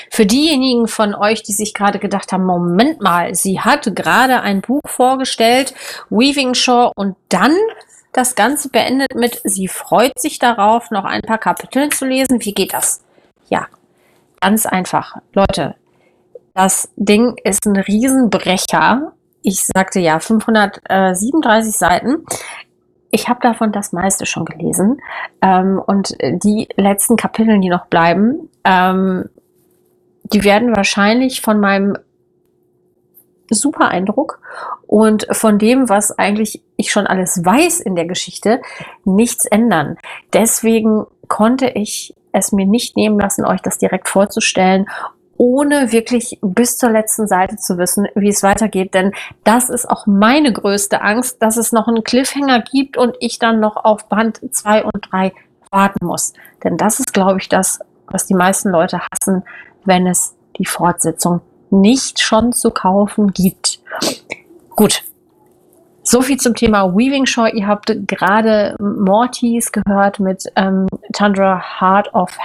Für diejenigen von euch, die sich gerade gedacht haben, Moment mal, sie hat gerade ein Buch vorgestellt, Weaving Shore, und dann das Ganze beendet mit, sie freut sich darauf, noch ein paar Kapitel zu lesen. Wie geht das? Ja, ganz einfach. Leute, das Ding ist ein Riesenbrecher. Ich sagte ja, 537 Seiten. Ich habe davon das meiste schon gelesen. Und die letzten Kapitel, die noch bleiben, die werden wahrscheinlich von meinem super Eindruck und von dem, was eigentlich ich schon alles weiß in der Geschichte, nichts ändern. Deswegen konnte ich es mir nicht nehmen lassen, euch das direkt vorzustellen, ohne wirklich bis zur letzten Seite zu wissen, wie es weitergeht. Denn das ist auch meine größte Angst, dass es noch einen Cliffhanger gibt und ich dann noch auf Band 2 und 3 warten muss. Denn das ist, glaube ich, das, was die meisten Leute hassen, wenn es die Fortsetzung nicht schon zu kaufen gibt. Gut, so viel zum Thema Weaving Shore. Ihr habt gerade Mortys gehört mit Tundra Heart of